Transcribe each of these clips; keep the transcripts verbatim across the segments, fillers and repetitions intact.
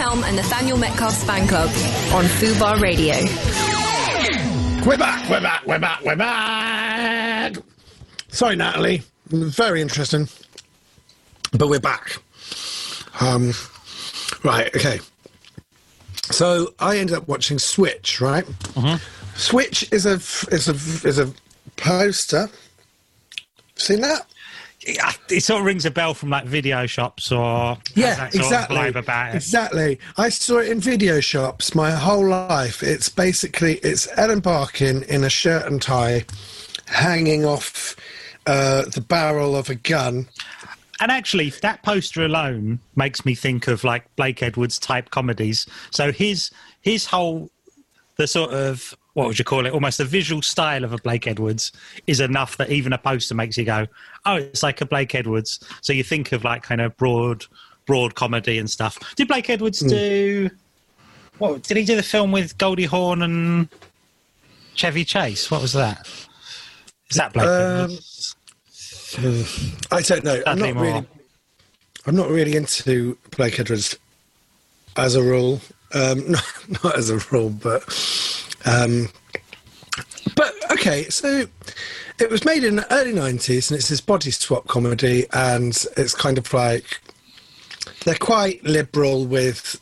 Helm and Nathaniel Metcalf's fan club on Fubar Radio. We're back, we're back, we're back, we're back. Sorry, Natalie. Very interesting. But we're back. Um, right, okay. So I ended up watching Switch, right? Mm-hmm. Switch is a is a is a poster. Seen that? It sort of rings a bell from like video shops or yeah, that sort exactly. of vibe about it. Exactly. I saw it in video shops my whole life. It's basically it's Ellen Barkin in a shirt and tie, hanging off uh, the barrel of a gun. And actually, that poster alone makes me think of like Blake Edwards type comedies. So his his whole the sort of what would you call it? Almost the visual style of a Blake Edwards is enough that even a poster makes you go, oh, it's like a Blake Edwards. So you think of like kind of broad, broad comedy and stuff. Did Blake Edwards mm. do? What did he do? The film with Goldie Hawn and Chevy Chase. What was that? Is that Blake um, Edwards? I don't know. I'm not really. I'm not really into Blake Edwards as a rule. Um, not, not as a rule, but. Um, but okay, so it was made in the early nineties, and it's this body swap comedy, and it's kind of like they're quite liberal with.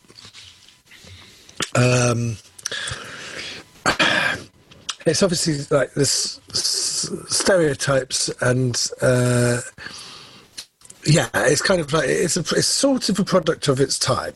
Um, it's obviously like this s- stereotypes, and uh, yeah, it's kind of like it's a, it's sort of a product of its time,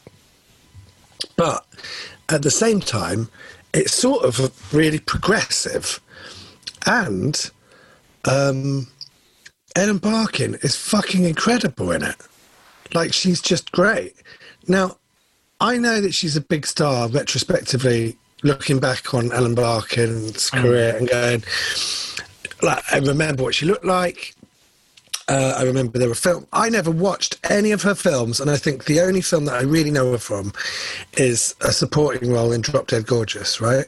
but at the same time. It's sort of really progressive, and um, Ellen Barkin is fucking incredible in it. Like, she's just great. Now, I know that she's a big star retrospectively, looking back on Ellen Barkin's career and going, like, I remember what she looked like. Uh, I remember there were films. I never watched any of her films, and I think the only film that I really know her from is a supporting role in Drop Dead Gorgeous, right?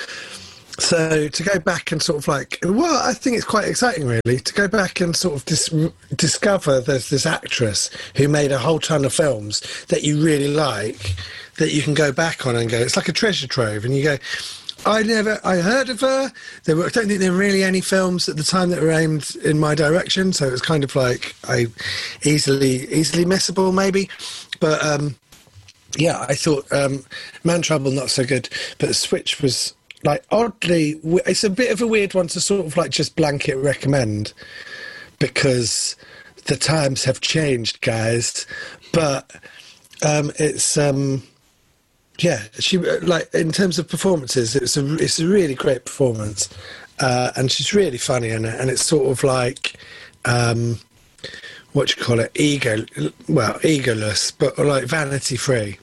So to go back and sort of like, well, I think it's quite exciting, really, to go back and sort of dis- discover there's this actress who made a whole ton of films that you really like, that you can go back on and go, it's like a treasure trove, and you go, I never, I heard of her. There were, I don't think there were really any films at the time that were aimed in my direction, so it was kind of like I easily, easily missable maybe. But um, yeah, I thought um, Man Trouble not so good, but Switch was like oddly. It's a bit of a weird one to sort of like just blanket recommend because the times have changed, guys. But um, it's. Um, Yeah, she like in terms of performances, it's a it's a really great performance, uh, and she's really funny in it. And it's sort of like, um, what do you call it? Ego, well, egoless, but like vanity free.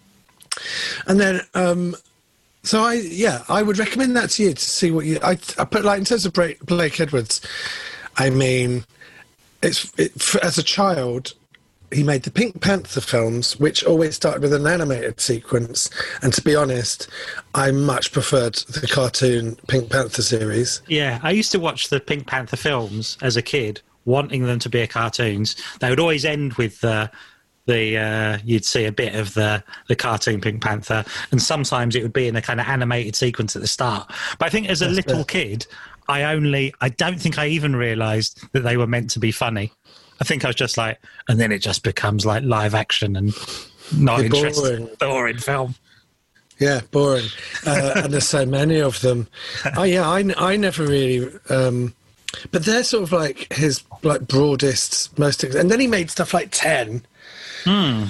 And then, um, so I yeah, I would recommend that to you to see what you. I, I put like in terms of Blake Edwards, I mean, it's it, for, as a child. He made the Pink Panther films, which always started with an animated sequence. And to be honest, I much preferred the cartoon Pink Panther series. Yeah, I used to watch the Pink Panther films as a kid, wanting them to be cartoons. They would always end with the, the uh, you'd see a bit of the, the cartoon Pink Panther, and sometimes it would be in a kind of animated sequence at the start. But I think as a That's little best. kid, I only, I don't think I even realised that they were meant to be funny. I think I was just like, and then it just becomes like live action and not You're interesting, boring. boring film. Yeah, boring. Uh, and there's so many of them. Oh yeah, I, I never really, um, but they're sort of like his like broadest, most, and then he made stuff like ten. Hmm.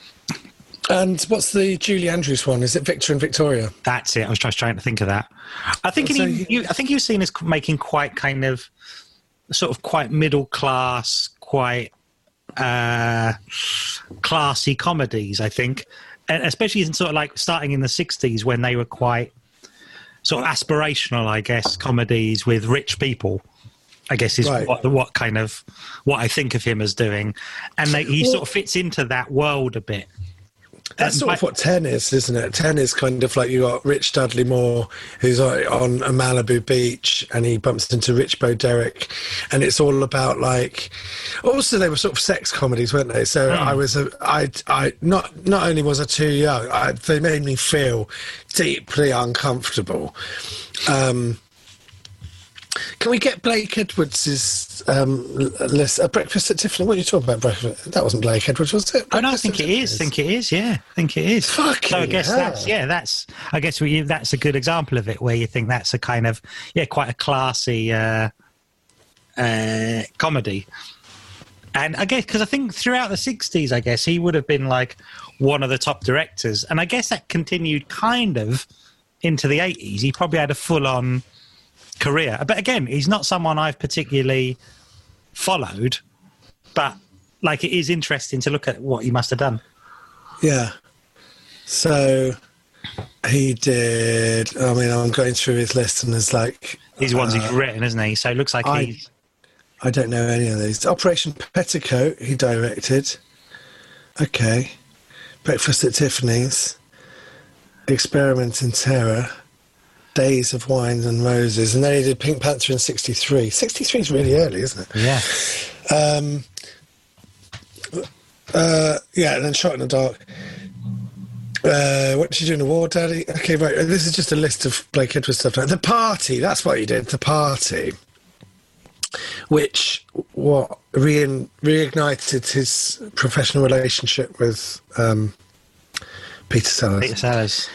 And what's the Julie Andrews one? Is it Victor and Victoria? That's it. I was just trying to think of that. I think So he, you- you, I think he was seen as making quite kind of, sort of quite middle class, quite uh, classy comedies, I think. And especially in sort of like starting in the sixties when they were quite sort of aspirational, I guess, comedies with rich people, I guess is Right. what, what kind of, what I think of him as doing. And they, he Well- sort of fits into that world a bit. That's sort of what ten is, isn't it? ten is kind of like you got Rich Dudley Moore, who's on a Malibu beach, and he bumps into Rich Bo Derek, and it's all about like. Also, they were sort of sex comedies, weren't they? So mm. I was, a, I, I not not only was I too young, I, they made me feel deeply uncomfortable. Um, Can we get Blake Edwards' um, list? Uh, Breakfast at Tiffany? What are you talking about? Breakfast? That wasn't Blake Edwards, was it? Oh, no, I think it is. I think it is. Yeah, I think it is. Fucking so I guess hell. that's yeah. That's I guess we, that's a good example of it, where you think that's a kind of yeah, quite a classy uh, uh, comedy. And I guess because I think throughout the sixties, I guess he would have been like one of the top directors, and I guess that continued kind of into the eighties. He probably had a full-on career, but again, he's not someone I've particularly followed, but like it is interesting to look at what he must have done. Yeah. So he did. I mean, I'm going through his list, and there's like these ones uh, he's written, isn't he? So it looks like I, he's. I don't know any of these. Operation Petticoat, he directed. Okay. Breakfast at Tiffany's. Experiment in Terror. Days of Wine and Roses, and then he did Pink Panther in sixty-three. sixty-three is really early, isn't it? Yeah. Um, uh, yeah, and then Shot in the Dark. Uh, what did you do in the war, Daddy? Okay, right. This is just a list of Blake Edwards stuff. The Party, that's what he did. The Party, which what re- reignited his professional relationship with um, Peter Sellers. Peter Sellers.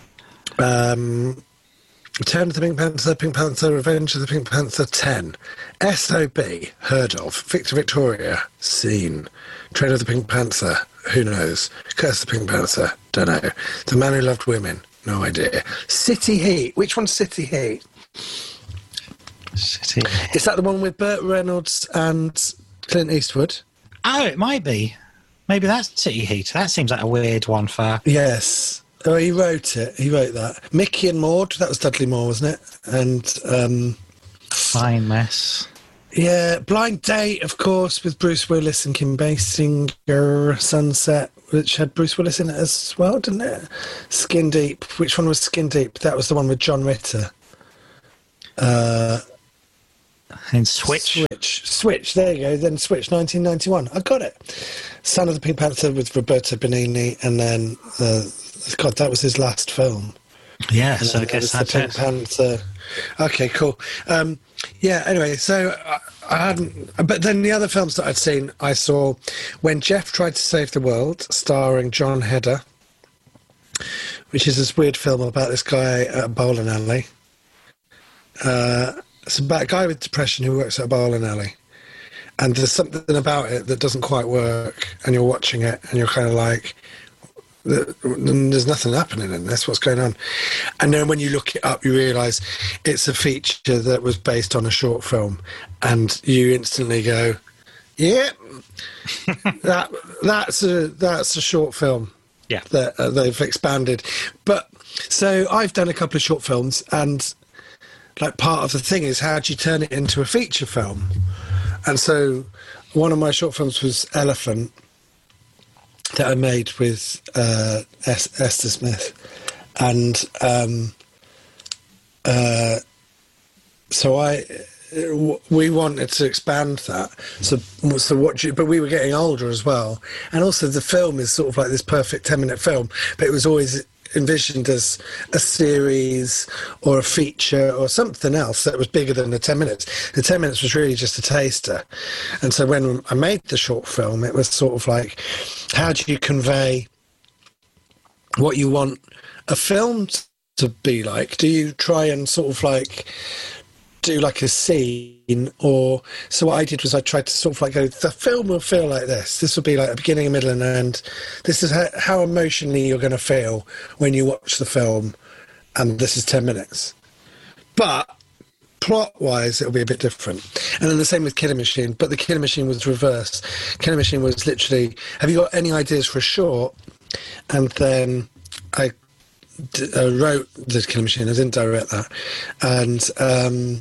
Um, Return of the Pink Panther, Pink Panther, Revenge of the Pink Panther, ten. S O B, heard of. Victor Victoria, seen. Train of the Pink Panther, who knows. Curse of the Pink Panther, don't know. The Man Who Loved Women, no idea. City Heat, which one's City Heat? City. Is that the one with Burt Reynolds and Clint Eastwood? Oh, it might be. Maybe that's City Heat. That seems like a weird one for... Yes. Oh, he wrote it. He wrote that. Mickey and Maude, that was Dudley Moore, wasn't it? And um, Fine Mess. Yeah, Blind Date, of course, with Bruce Willis and Kim Basinger. Sunset, which had Bruce Willis in it as well, didn't it? Skin Deep. Which one was Skin Deep? That was the one with John Ritter. Uh, and Switch. Switch. Switch, there you go. Then Switch, nineteen ninety-one. I got it. Son of the Pink Panther with Roberto Benigni, and then... Uh, God, that was his last film. Yeah, so I guess that's that's the Pink Panther. Okay, cool. Um, yeah, anyway, so I, I hadn't... But then the other films that I'd seen, I saw When Jeff Tried to Save the World, starring John Heder, which is this weird film about this guy at a bowling alley. Uh, it's about a guy with depression who works at a bowling alley. And there's something about it that doesn't quite work, and you're watching it, and you're kind of like... There's nothing happening in this. What's going on? And then when you look it up, you realise it's a feature that was based on a short film, and you instantly go, "Yeah, that that's a that's a short film." Yeah, that uh, they've expanded. But so I've done a couple of short films, and like part of the thing is how do you turn it into a feature film? And so one of my short films was Elephant, that I made with uh, es- Esther Smith, and um, uh, so I w- we wanted to expand that. So so what? Do you, but we were getting older as well, and also the film is sort of like this perfect ten minute film, but it was always envisioned as a series or a feature or something else that was bigger than the ten minutes. The ten minutes was really just a taster. And so when I made the short film, it was sort of like, how do you convey what you want a film to be like? Do you try and sort of like do like a scene, or so what I did was I tried to sort of like go, the film will feel like this. This will be like a beginning, a middle, and an end. This is how, how emotionally you're going to feel when you watch the film, and this is ten minutes. But plot-wise, it'll be a bit different. And then the same with Killing Machine, but the Killing Machine was reversed. Killing Machine was literally, have you got any ideas for a short? And then I d- uh, wrote the Killing Machine. I didn't direct that. And... Um,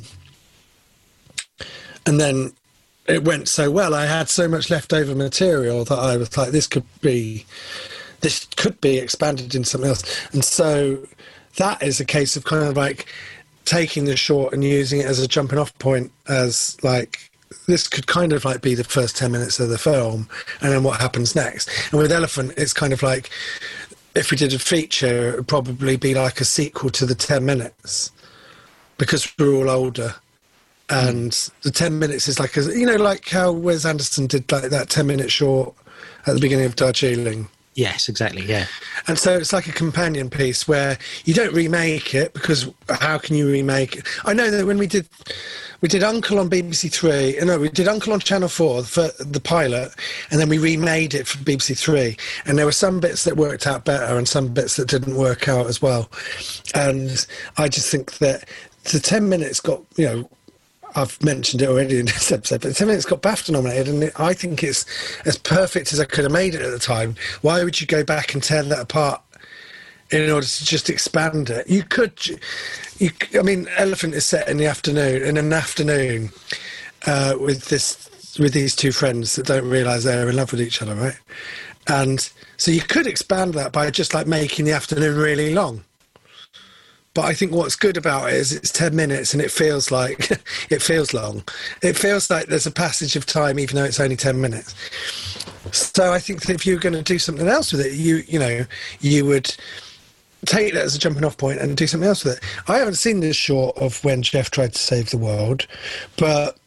And then it went so well. I had so much leftover material that I was like, this could be, this could be expanded into something else. And so that is a case of kind of like taking the short and using it as a jumping off point, as like, this could kind of like be the first ten minutes of the film and then what happens next. And with Elephant, it's kind of like, if we did a feature, it would probably be like a sequel to the ten minutes, because we're all older. And mm. the ten minutes is like, a, you know, like how Wes Anderson did like that ten minute short at the beginning of Darjeeling. Yes, exactly, yeah. And so it's like a companion piece where you don't remake it, because how can you remake it? I know that when we did we did Uncle on B B C Three, no, we did Uncle on Channel Four for the pilot, and then we remade it for B B C Three, and there were some bits that worked out better and some bits that didn't work out as well. And I just think that the ten minutes got, you know, I've mentioned it already in this episode, but ten minutes got BAFTA nominated, and it, I think it's as perfect as I could have made it at the time. Why would you go back and tear that apart in order to just expand it? You could, you, I mean, Elephant is set in the afternoon, in an afternoon, uh, with this, with these two friends that don't realise they're in love with each other, right? And so you could expand that by just like making the afternoon really long. But I think what's good about it is it's ten minutes and it feels like it feels long. It feels like there's a passage of time, even though it's only ten minutes. So I think that if you're going to do something else with it, you you know, you would take that as a jumping off point and do something else with it. I haven't seen this short of When Jeff Tried to Save the World, but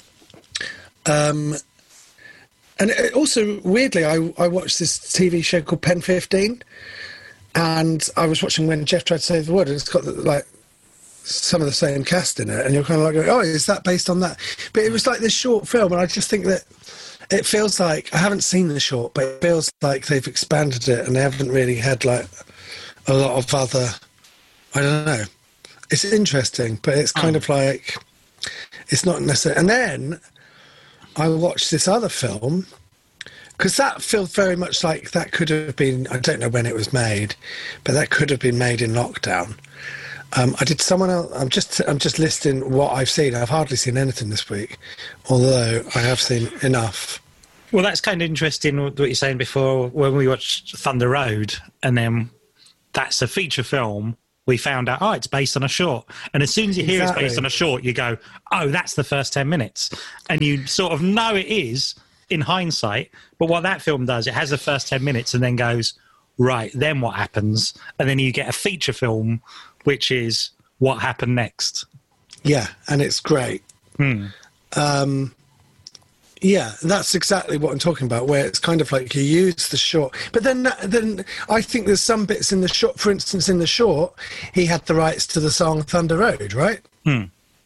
um, and it also weirdly, I I watched this T V show called Pen fifteen. And I was watching When Jeff Tried to Save the World, and it's got like some of the same cast in it, and you're kind of like, oh, is that based on that? But it was like this short film, and I just think that it feels like, I haven't seen the short, but it feels like they've expanded it, and they haven't really had like a lot of other, I don't know. It's interesting, but it's kind of like, it's not necessarily. And then I watched this other film, because that feels very much like that could have been, I don't know when it was made, but that could have been made in lockdown. Um, I did someone else, I'm just I'm just listing what I've seen. I've hardly seen anything this week, although I have seen enough. Well, that's kind of interesting what you're saying before, when we watched Thunder Road, and then that's a feature film, we found out, oh, it's based on a short. And as soon as you hear exactly. It's based on a short, you go, oh, that's the first ten minutes. And you sort of know it is, in hindsight, but what that film does, it has the first ten minutes and then goes, right, then what happens? And then you get a feature film, which is what happened next. Yeah, and it's great. Hmm. Um, yeah, that's exactly what I'm talking about, where it's kind of like you use the short. But then, then I think there's some bits in the short, for instance, in the short, he had the rights to the song Thunder Road, right? Hmm.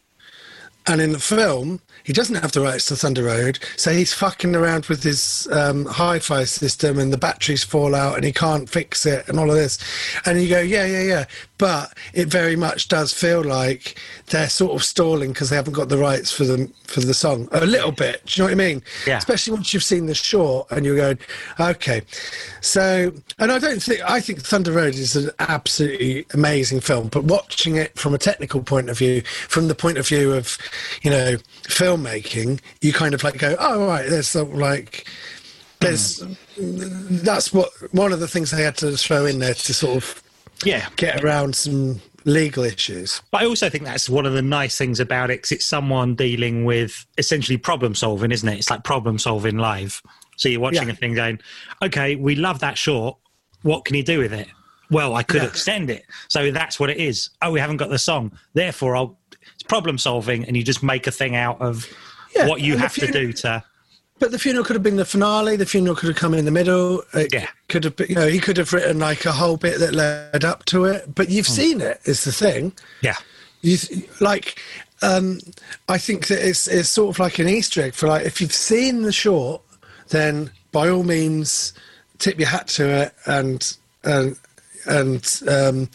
And in the film, he doesn't have the rights to Thunder Road, so he's fucking around with his um, hi-fi system, and the batteries fall out and he can't fix it and all of this. And you go, yeah, yeah, yeah. But it very much does feel like they're sort of stalling because they haven't got the rights for the, for the song. A little bit, do you know what I mean? Yeah. Especially once you've seen the short and you're going, okay. So, and I don't think, I think Thunder Road is an absolutely amazing film, but watching it from a technical point of view, from the point of view of, you know, filmmaking, you kind of like go, oh, right, there's sort of like, there's, mm. that's what, one of the things they had to throw in there to sort of yeah. get around some legal issues. But I also think that's one of the nice things about it, because it's someone dealing with essentially problem solving, isn't it? It's like problem solving live. So you're watching yeah. a thing going, okay, we love that short. What can you do with it? Well, I could yeah. extend it. So that's what it is. Oh, we haven't got the song. Therefore, I'll, it's problem solving, and you just make a thing out of yeah. what you have to do to... But the funeral could have been the finale. The funeral could have come in the middle. It yeah. could have been, you know, he could have written like a whole bit that led up to it. But you've mm. seen it, is the thing. Yeah. You like, um, I think that it's, it's sort of like an Easter egg for like, if you've seen the short, then by all means, tip your hat to it, and and and um,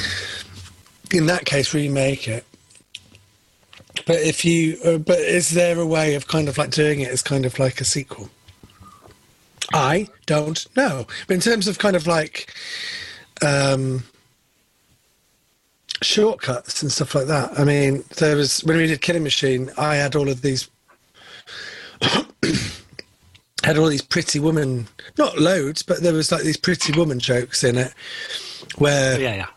in that case, remake it. But if you, uh, but is there a way of kind of like doing it as kind of like a sequel? I don't know. But in terms of kind of like um, shortcuts and stuff like that, I mean, there was, when we did Killing Machine, I had all of these had all these Pretty Woman, not loads, but there was like these Pretty Woman jokes in it, where Yeah, yeah.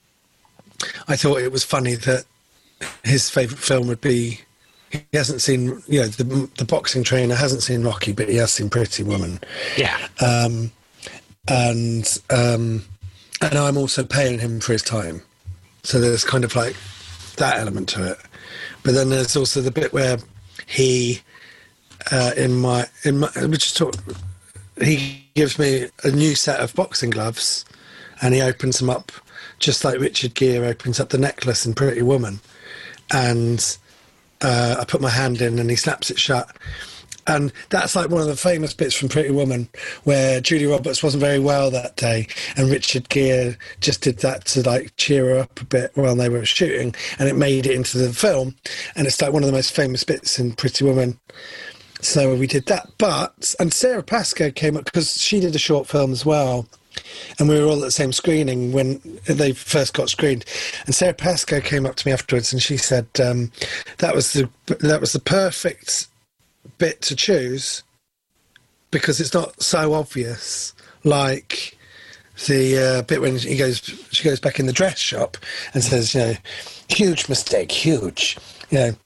I thought it was funny that his favourite film would be, he hasn't seen, you know, the, the boxing trainer hasn't seen Rocky, but he has seen Pretty Woman. Yeah. Um, and um, and I'm also paying him for his time. So there's kind of like that element to it. But then there's also the bit where he, uh, in my, in my, which is talk, he gives me a new set of boxing gloves, and he opens them up just like Richard Gere opens up the necklace in Pretty Woman. And uh, I put my hand in and he snaps it shut. And that's like one of the famous bits from Pretty Woman, where Julia Roberts wasn't very well that day, and Richard Gere just did that to like cheer her up a bit while they were shooting, and it made it into the film. And it's like one of the most famous bits in Pretty Woman. So we did that. But, and Sarah Pascoe came up, because she did a short film as well, and we were all at the same screening when they first got screened. And Sarah Pascoe came up to me afterwards, and she said um, that was the that was the perfect bit to choose, because it's not so obvious like the uh, bit when he goes she goes back in the dress shop and says, you know, huge mistake, huge, you know.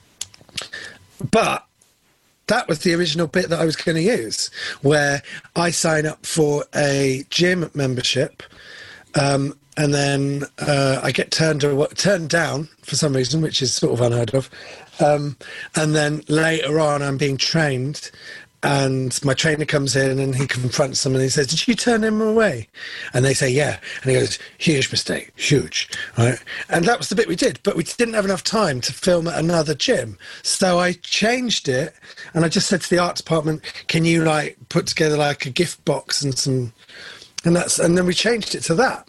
But that was the original bit that I was going to use, where I sign up for a gym membership, um, and then uh, I get turned turned down for some reason, which is sort of unheard of. Um, and then later on, I'm being trained, and my trainer comes in and he confronts them and he says, "Did you turn him away?" And they say, "Yeah." And he goes, "Huge mistake, huge." Right? And that was the bit we did, but we didn't have enough time to film at another gym. So I changed it, and I just said to the art department, "Can you like put together like a gift box and some," and that's, and then we changed it to that.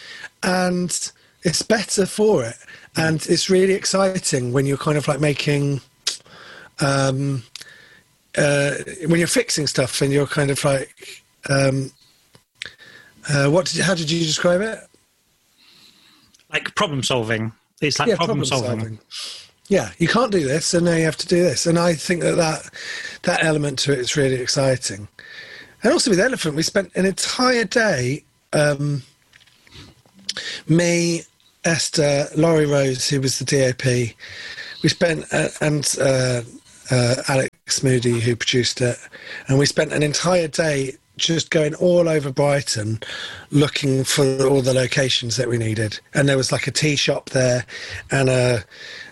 And it's better for it. And it's really exciting when you're kind of like making, um, uh, when you're fixing stuff and you're kind of like, um, uh, what did you, how did you describe it? Like problem solving. It's like yeah, problem, problem solving. solving. Yeah, you can't do this, and now you have to do this. And I think that that, that element to it is really exciting. And also with Elephant, we spent an entire day, um, me, Esther, Laurie Rose, who was the D O P, we spent, uh, and uh, uh, Alex Moody, who produced it, and we spent an entire day just going all over Brighton looking for all the locations that we needed. And there was like a tea shop there, and a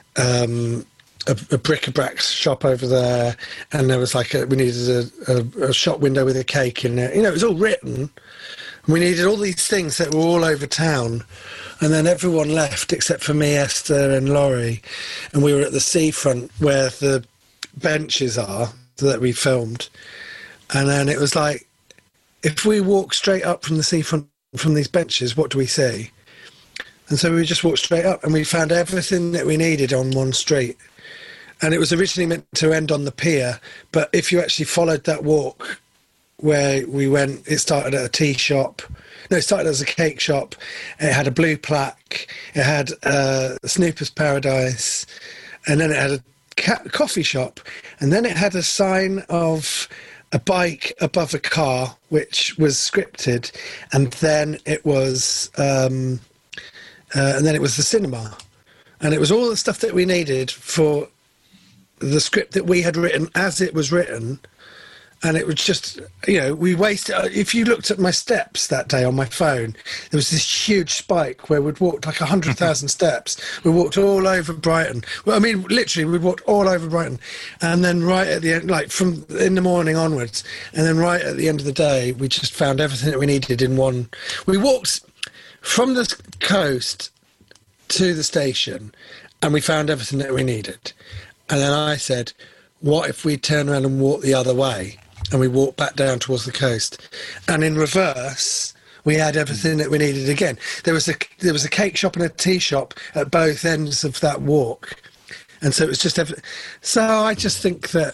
um, a, a bric-a-brac shop over there, and there was like a, we needed a, a, a shop window with a cake in it. You know, it was all written. We needed all these things that were all over town. And then everyone left except for me, Esther and Laurie. And we were at the seafront where the benches are that we filmed. And then it was like, if we walk straight up from the seafront, from these benches, what do we see? And so we just walked straight up and we found everything that we needed on one street. And it was originally meant to end on the pier. But if you actually followed that walk where we went, it started at a tea shop. No, it started as a cake shop. It had a blue plaque. It had uh, Snooper's Paradise. And then it had a ca- coffee shop. And then it had a sign of a bike above a car, which was scripted. And then it was, um, uh, and then it was the cinema. And it was all the stuff that we needed for the script that we had written as it was written. And it was just, you know, we wasted, if you looked at my steps that day on my phone, there was this huge spike where we'd walked like one hundred thousand steps. We walked all over Brighton. Well, I mean, literally, we walked all over Brighton. And then right at the end, like from in the morning onwards, and then right at the end of the day, we just found everything that we needed in one. We walked from the coast to the station, and we found everything that we needed. And then I said, what if we turn around and walk the other way? And we walked back down towards the coast, and in reverse, we had everything that we needed again. There was a there was a cake shop and a tea shop at both ends of that walk, and so it was just. Every, so I just think that,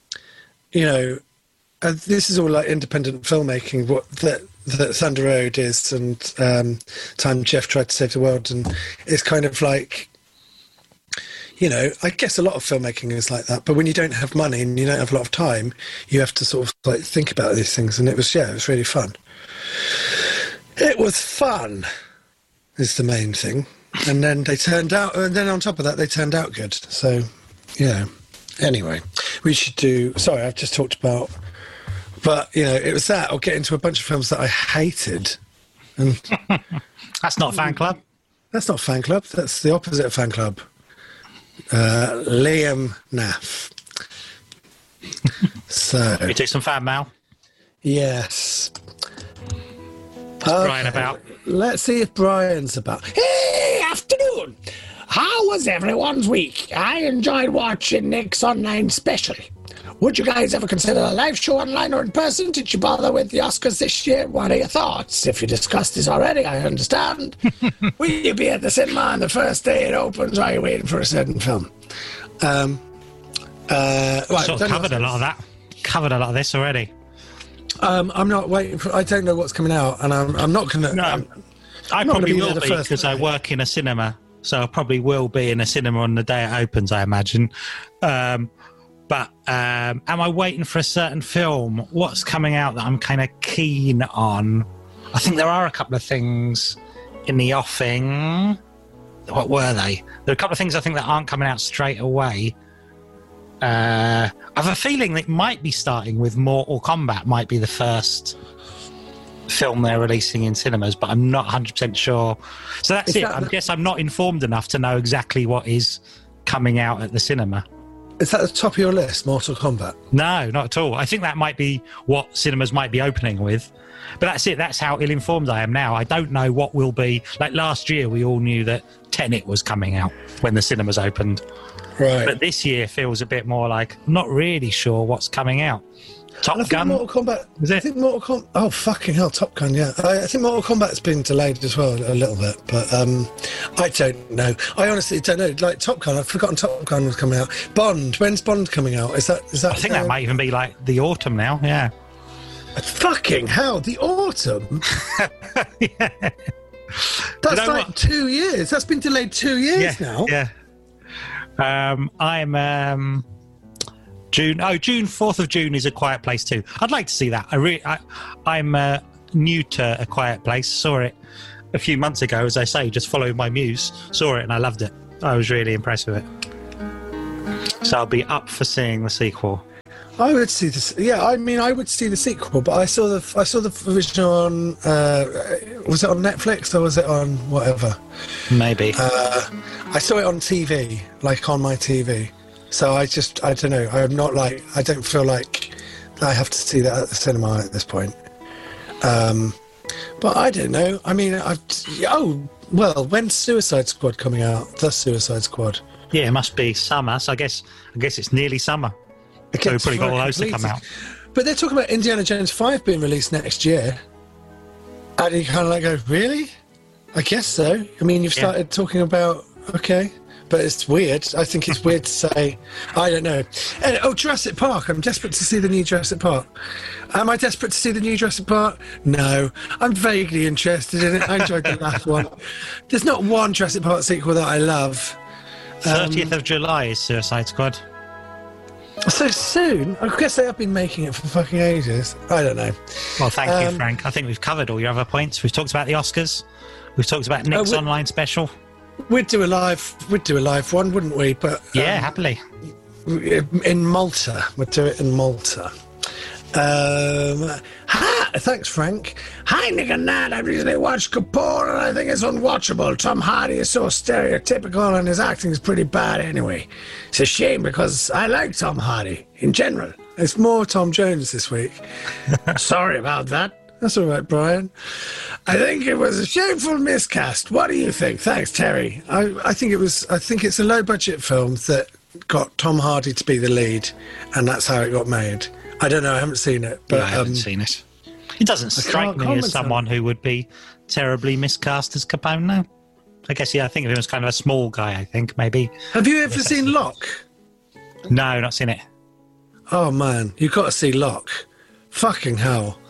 you know, uh, this is all like independent filmmaking. What that that Thunder Road is, and um, Time Jeff Tried to Save the World, and it's kind of like, you know, I guess a lot of filmmaking is like that. But when you don't have money and you don't have a lot of time, you have to sort of like think about these things. And it was, yeah, it was really fun. It was fun, is the main thing. And then they turned out, and then on top of that, they turned out good. So, yeah. Anyway, we should do, sorry, I've just talked about, but, you know, it was that, or get into a bunch of films that I hated. And that's not fan club. That's not fan club. That's the opposite of fan club. Uh, Liam Naff. So we do some fan mail. Yes. What's okay. Brian about? Let's see if Brian's about. Hey, afternoon. How was everyone's week? I enjoyed watching Nick's online special. Would you guys ever consider a live show online or in person? Did you bother with the Oscars this year? What are your thoughts? If you discussed this already, I understand. Will you be at the cinema on the first day it opens, or are you waiting for a certain film? Um, uh, well, sort of covered a lot of that. Covered a lot of this already. Um, I'm not waiting for. I don't know what's coming out, and I'm, I'm not going to. No, I'm, I I'm probably be will be because I work in a cinema, so I probably will be in a cinema on the day it opens. I imagine. Um, But um, am I waiting for a certain film? What's coming out that I'm kind of keen on? I think there are a couple of things in the offing. What were they? There are a couple of things I think that aren't coming out straight away. Uh, I have a feeling that it might be starting with Mortal Kombat, might be the first film they're releasing in cinemas, but I'm not one hundred percent sure. So that's is it. That I guess I'm not informed enough to know exactly what is coming out at the cinema. Is that the top of your list, Mortal Kombat? No, not at all. I think that might be what cinemas might be opening with. But that's it. That's how ill-informed I am now. I don't know what will be. Like last year, we all knew that Tenet was coming out when the cinemas opened. Right. But this year feels a bit more like, I'm not really sure what's coming out. Top I think Gun. Mortal Kombat. Is it? I think Mortal Kombat. Oh, fucking hell, Top Gun, yeah. I, I think Mortal Kombat's been delayed as well a little bit, but um, I don't know. I honestly don't know. Like Top Gun, I've forgotten Top Gun was coming out. Bond, when's Bond coming out? Is that? Is that? I think uh, that might even be like the autumn now. Yeah. Fucking hell, the autumn. Yeah. That's You know like what? two years. That's been delayed two years yeah, now. Yeah. Um, I'm um, June. Oh, June fourth of June is A Quiet Place too. I'd like to see that. I really, I, I'm uh, new to A Quiet Place. Saw it a few months ago, as I say, just following my muse. Saw it and I loved it. I was really impressed with it. So I'll be up for seeing the sequel. I would see this. Yeah, I mean, I would see the sequel, but I saw the I saw the original on. Uh, was it on Netflix or was it on whatever? Maybe. Uh, I saw it on T V, like on my T V. So I just, I don't know. I'm not like, I don't feel like I have to see that at the cinema at this point. Um, but I don't know. I mean, I've, oh well, when's Suicide Squad coming out? The Suicide Squad. Yeah, it must be summer. So I guess I guess it's nearly summer. It So we've gets probably got all those to completed. come out. But they're talking about Indiana Jones five being released next year. And you kind of like go, really? I guess so. I mean, you've Yeah. started talking about, okay. But it's weird. I think it's weird to say, I don't know. And, oh, Jurassic Park. I'm desperate to see the new Jurassic Park. Am I desperate to see the new Jurassic Park? No. I'm vaguely interested in it. I enjoyed the last one. There's not one Jurassic Park sequel that I love. thirtieth of July is Suicide Squad. So soon? I guess they have been making it for fucking ages. I don't know. Well, thank you, Um, Frank. I think we've covered all your other points. We've talked about the Oscars. We've talked about Nick's we- online special. We'd do a live, we'd do a live one, wouldn't we? But Yeah, um, happily. in Malta, we'd do it in Malta. Um, hi, thanks, Frank. Hi, Nick and Nat. I recently watched Capone and I think it's unwatchable. Tom Hardy is so stereotypical and his acting is pretty bad anyway. It's a shame because I like Tom Hardy in general. It's more Tom Jones this week. Sorry about that. That's all right, Brian. I think it was a shameful miscast. What do you think? Thanks, Terry. I, I think it was. I think it's a low-budget film that got Tom Hardy to be the lead, and that's how it got made. I don't know. I haven't seen it, but I haven't um, seen it. It doesn't strike can't me comment as someone who would be terribly miscast as Capone now. I guess, yeah, I think of him as kind of a small guy, I think, maybe. have you ever Yes, seen that's- Locke? No, not seen it. Oh man, you've got to see Locke. Fucking hell.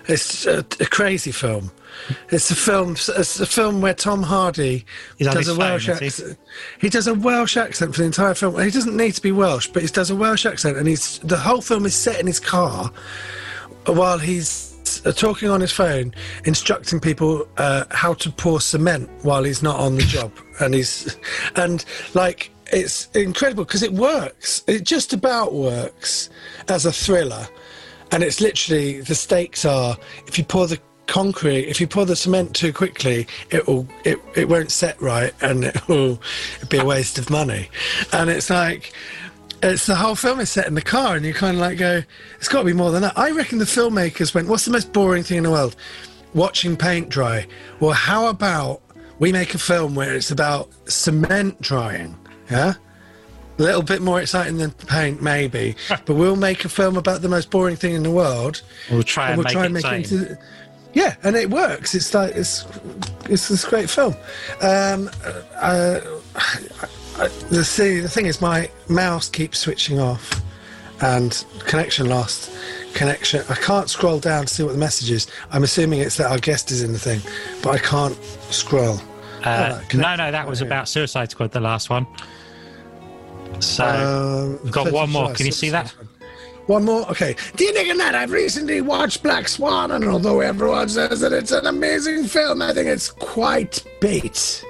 It's a, a crazy film. It's a film. It's a film where Tom Hardy He's on does his a Welsh phone, is he? accent. He does a Welsh accent for the entire film. He doesn't need to be Welsh, but he does a Welsh accent, and he's the whole film is set in his car while he's uh, talking on his phone, instructing people uh, how to pour cement while he's not on the job, and he's and like. It's incredible because it works. It just about works as a thriller. And it's literally, the stakes are, if you pour the concrete, if you pour the cement too quickly, it will, it, it won't set right and it will be a waste of money. And it's like, it's the whole film is set in the car and you kind of like go, it's got to be more than that. I reckon the filmmakers went, what's the most boring thing in the world? Watching paint dry. Well, how about we make a film where it's about cement drying? Yeah, a little bit more exciting than paint, maybe. But we'll make a film about the most boring thing in the world. We'll try and, we'll make, try it and make it exciting. into. Yeah, and it works. It's like it's it's this great film. Um, uh, I, I, the see the thing is, my mouse keeps switching off, and connection lost. Connection. I can't scroll down to see what the message is. I'm assuming it's that our guest is in the thing, but I can't scroll. Uh, Oh, no, no, that was about Suicide Squad, the last one. So Um, we've got one more. Can you see that? One more? Okay. Dear Nick and Nat, I've recently watched Black Swan, and although everyone says that it's an amazing film, I think it's quite bait.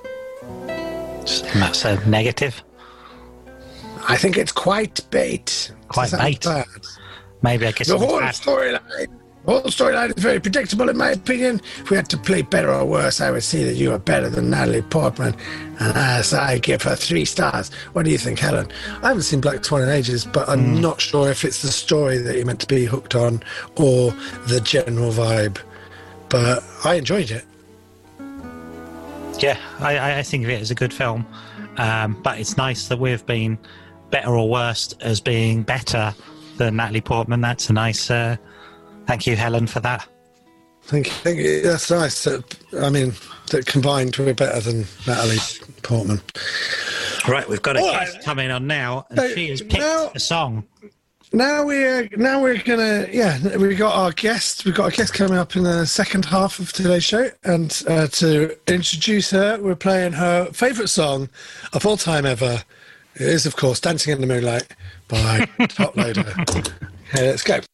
That's a negative. I think it's quite bait. Quite Sounds bait. bad. Maybe I guess The it was whole bad. storyline, the whole storyline is very predictable, in my opinion. If we had to play better or worse, I would say that you are better than Natalie Portman, and as I give her three stars. What do you think, Helen? I haven't seen Black Swan in ages, but I'm not sure if it's the story that you're meant to be hooked on or the general vibe. But I enjoyed it. Yeah, I, I think of it as a good film. Um, but it's nice that we've been better or worse as being better than Natalie Portman. That's a nice... Uh, thank you, Helen, for that. Thank you. Thank you. That's nice. That, I mean, that combined we're better than Natalie Portman. Right, we've got a All guest right. coming on now, and Uh, she has picked now- a song. Now we're now we're gonna yeah we got our guest we've got a guest coming up in the second half of today's show, and uh, to introduce her, we're playing her favourite song of all time ever. It is, of course, "Dancing in the Moonlight" by Top Loader. Okay, let's go.